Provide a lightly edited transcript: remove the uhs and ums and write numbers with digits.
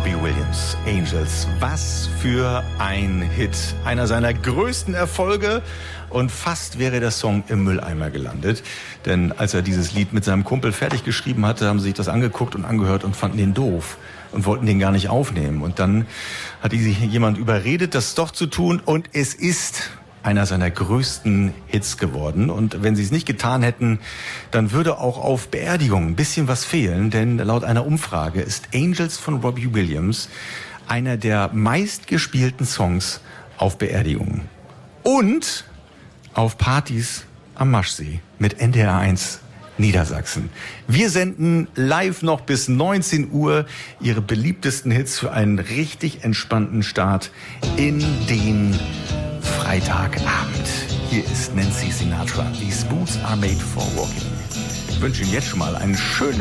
Robbie Williams, Angels. Was für ein Hit. Einer seiner größten Erfolge. Und fast wäre der Song im Mülleimer gelandet. Denn als er dieses Lied mit seinem Kumpel fertig geschrieben hatte, haben sie sich das angeguckt und angehört und fanden den doof. Und wollten den gar nicht aufnehmen. Und dann hat sich jemand überredet, das doch zu tun. Und es ist einer seiner größten Hits geworden. Und wenn sie es nicht getan hätten, dann würde auch auf Beerdigungen ein bisschen was fehlen. Denn laut einer Umfrage ist Angels von Robbie Williams einer der meistgespielten Songs auf Beerdigungen. Und auf Partys am Maschsee mit NDR 1 Niedersachsen. Wir senden live noch bis 19 Uhr Ihre beliebtesten Hits für einen richtig entspannten Start in den Freitagabend. Hier ist Nancy Sinatra. These boots are made for walking. Ich wünsche Ihnen jetzt schon mal einen schönen